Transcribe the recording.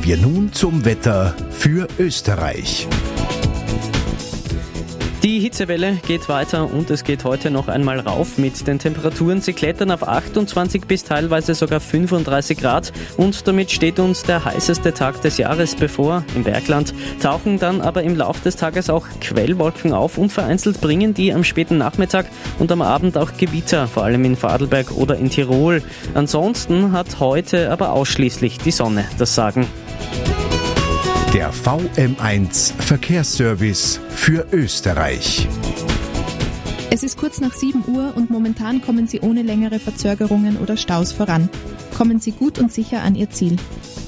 wir nun zum Wetter für Österreich. Die Hitzewelle geht weiter und es geht heute noch einmal rauf mit den Temperaturen. Sie klettern auf 28 bis teilweise sogar 35 Grad und damit steht uns der heißeste Tag des Jahres bevor. Im Bergland tauchen dann aber im Laufe des Tages auch Quellwolken auf und vereinzelt bringen die am späten Nachmittag und am Abend auch Gewitter, vor allem in Vorarlberg oder in Tirol. Ansonsten hat heute aber ausschließlich die Sonne das Sagen. Der VM1 Verkehrsservice für Österreich. Es ist kurz nach 7 Uhr und momentan kommen Sie ohne längere Verzögerungen oder Staus voran. Kommen Sie gut und sicher an Ihr Ziel.